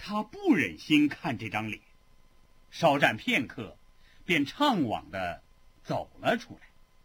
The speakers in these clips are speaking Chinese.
他不忍心看这张脸，稍站片刻，便怅惘地走了出来。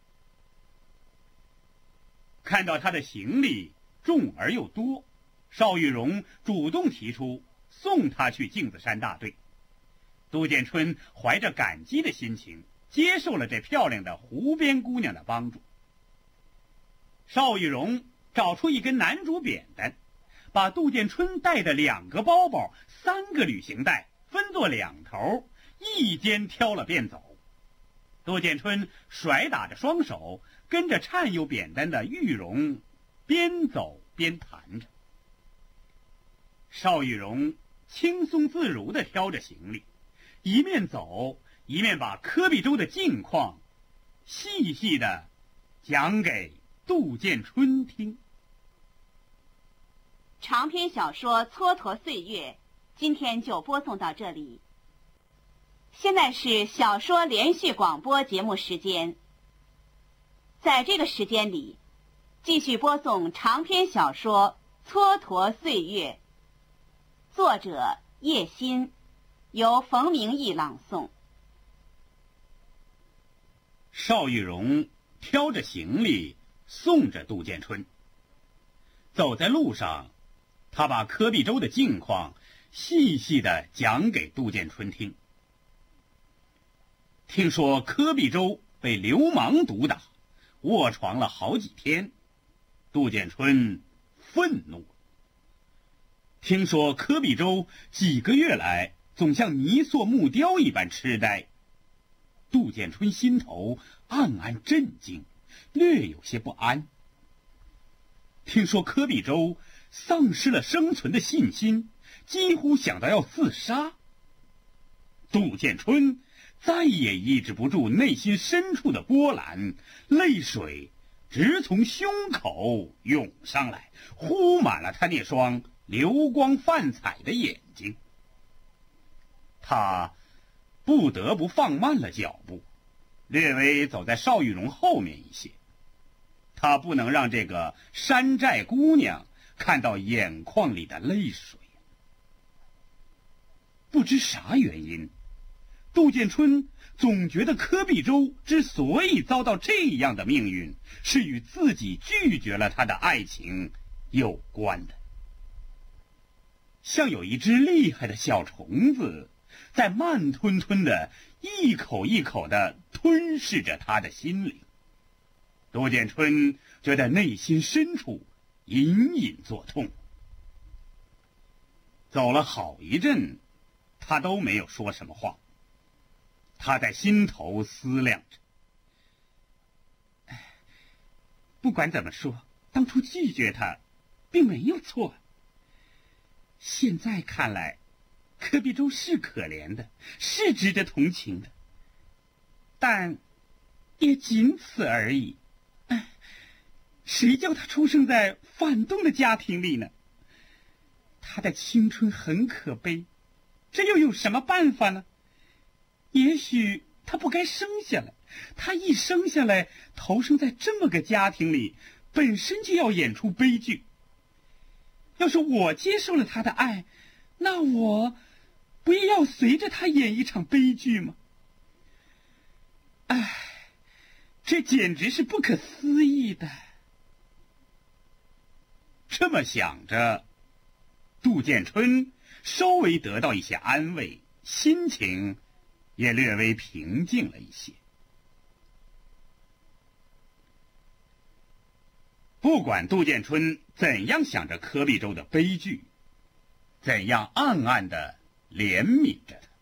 看到他的行李重而又多，邵玉荣主动提出送他去镜子山大队。杜建春怀着感激的心情接受了这漂亮的湖边姑娘的帮助。邵玉荣找出一根南竹扁担，把杜建春带的2个包包、3个旅行袋分作2头，一肩挑了便走。杜建春甩打着双手，跟着颤悠扁担的玉荣边走边弹着。邵玉荣轻松自如地挑着行李，一面走一面把柯壁洲的近况细细地讲给杜建春听。 长篇小说《蹉跎岁月》今天就播送到这里。现在是小说连续广播节目时间，在这个时间里继续播送长篇小说《蹉跎岁月》，作者叶欣，由冯明义朗诵。 邵玉荣挑着行李送着杜建春。走在路上，他把柯壁洲的近况细细地讲给杜建春听。听说柯壁洲被流氓毒打，卧床了好几天，杜建春愤怒。听说柯壁洲几个月来总像泥塑木雕一般痴呆，杜建春心头暗暗震惊，略有些不安。听说柯壁洲丧失了生存的信心，几乎想到要自杀，杜建春再也抑制不住内心深处的波澜，泪水直从胸口涌上来，糊满了他那双流光泛彩的眼睛。他不得不放慢了脚步，略微走在邵玉荣后面一些。他不能让这个山寨姑娘看到眼眶里的泪水。不知啥原因，杜建春总觉得柯壁洲之所以遭到这样的命运，是与自己拒绝了他的爱情有关的。像有一只厉害的小虫子在慢吞吞的一口一口的吞噬着他的心灵。杜建春觉得内心深处隐隐作痛。走了好一阵，他都没有说什么话。他在心头思量着，不管怎么说，当初拒绝他并没有错。现在看来，柯壁洲是可怜的，是值得同情的，但也仅此而已。谁叫他出生在反动的家庭里呢？他的青春很可悲，这又有什么办法呢？也许他不该生下来，他一生下来投生在这么个家庭里，本身就要演出悲剧。要是我接受了他的爱，那我不也要随着他演一场悲剧吗？这简直是不可思议的。这么想着，杜建春稍微得到一些安慰，心情也略微平静了一些。不管杜建春怎样想着柯壁洲的悲剧，怎样暗暗地怜悯着他，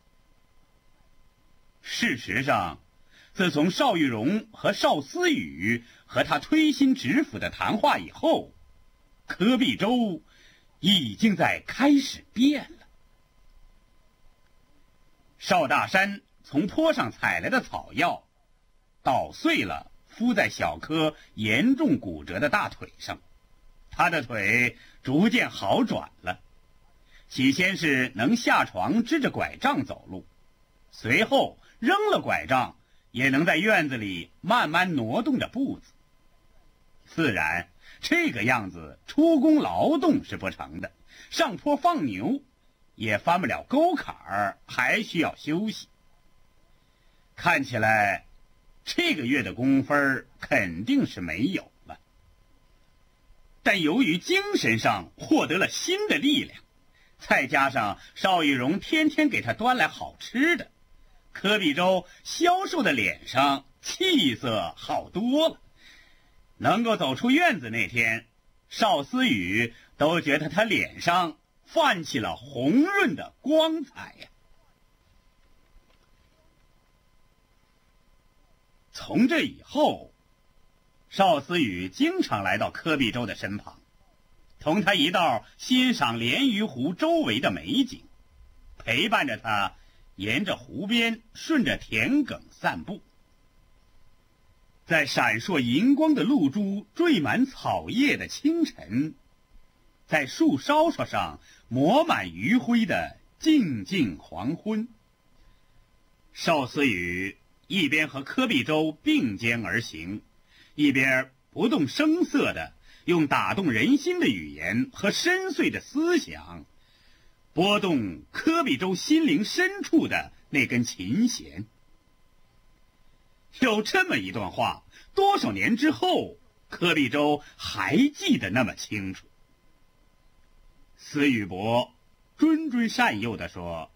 事实上，自从邵玉荣和邵思雨和他推心置腹的谈话以后，柯壁洲已经在开始变了。邵大山从坡上采来的草药捣碎了，敷在小柯严重骨折的大腿上，他的腿逐渐好转了。起先是能下床支着拐杖走路，随后扔了拐杖也能在院子里慢慢挪动着步子。自然这个样子出工劳动是不成的，上坡放牛也翻不了沟坎儿，还需要休息。看起来这个月的工分肯定是没有了。但由于精神上获得了新的力量，再加上邵玉荣天天给他端来好吃的，柯必洲消瘦的脸上气色好多了。能够走出院子那天，邵思雨都觉得他脸上泛起了红润的光彩呀。从这以后，邵思雨经常来到柯必洲的身旁，同他一道欣赏莲鱼湖周围的美景，陪伴着他沿着湖边顺着田埂散步。在闪烁银光的露珠缀满草叶的清晨，在树梢梢上抹满余晖的静静黄昏，邵思雨一边和柯必洲并肩而行，一边不动声色地用打动人心的语言和深邃的思想拨动柯必洲心灵深处的那根琴弦。有这么一段话，多少年之后，柯必洲还记得那么清楚。司雨伯谆谆善诱地说：“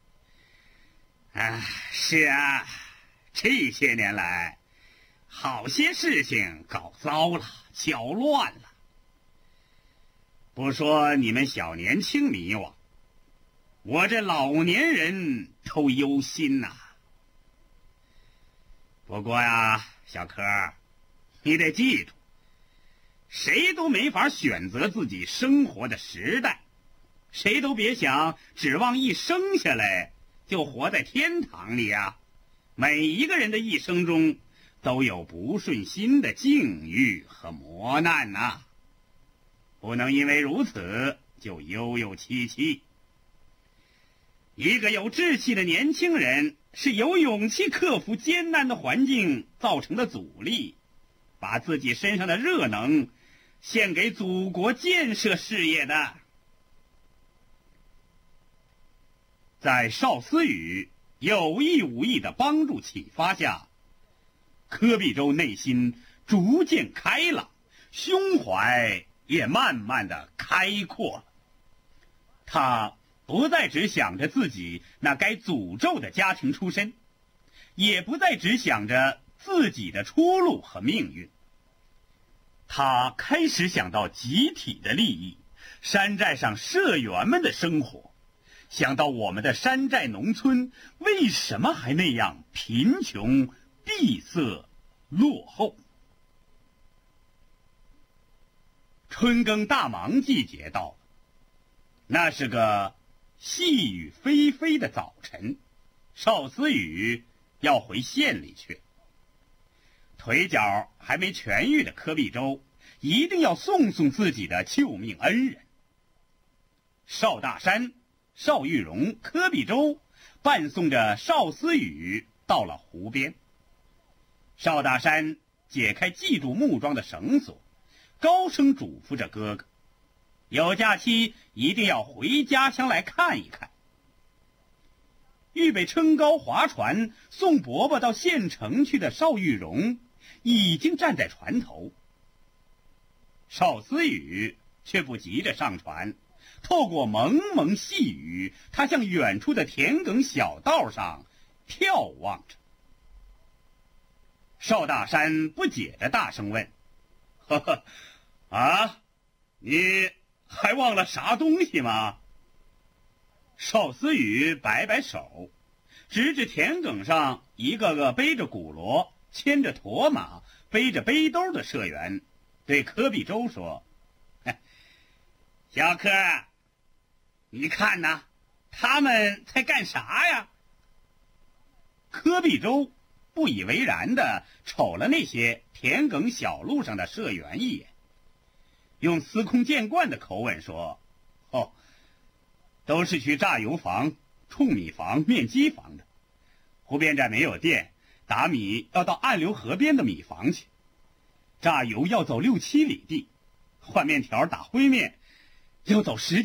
是啊，这些年来，好些事情搞糟了，搅乱了。不说你们小年轻迷惘，我这老年人都忧心呐。不过呀，小柯，你得记住，谁都没法选择自己生活的时代，谁都别想指望一生下来就活在天堂里啊。每一个人的一生中都有不顺心的境遇和磨难呐，不能因为如此就忧忧戚戚。一个有志气的年轻人是有勇气克服艰难的环境造成的阻力，把自己身上的热能献给祖国建设事业的。在邵思雨有意无意的帮助启发下，柯必洲内心逐渐开朗，胸怀也慢慢的开阔了。他不再只想着自己那该诅咒的家庭出身，也不再只想着自己的出路和命运。他开始想到集体的利益，山寨上社员们的生活，想到我们的山寨农村为什么还那样贫穷、闭塞、落后。春耕大忙季节到了，那是个细雨霏霏的早晨，邵思雨要回县里去。腿脚还没痊愈的柯必洲一定要送送自己的救命恩人。邵大山、邵玉荣、柯必洲伴送着邵思雨到了湖边。邵大山解开系住木桩的绳索，高声嘱咐着哥哥，有假期一定要回家乡来看一看。预备撑篙划船送伯伯到县城去的邵玉荣已经站在船头。邵思雨却不急着上船，透过蒙蒙细雨，他向远处的田埂小道上眺望着。邵大山不解地大声问：“呵呵，啊，你还忘了啥东西吗？”邵思雨摆摆手，指指田埂上一个个背着鼓锣、牵着驮马、背着背兜的社员，对柯必洲说：“小柯，你看呐，他们在干啥呀？”柯必洲不以为然地瞅了那些田埂小路上的社员一眼，用司空见惯的口吻说：“哦，都是去榨油坊、冲米坊、面机坊的。湖边站没有电，打米要到暗流河边的米坊去。榨油要走6-7里地，换面条打灰面要走10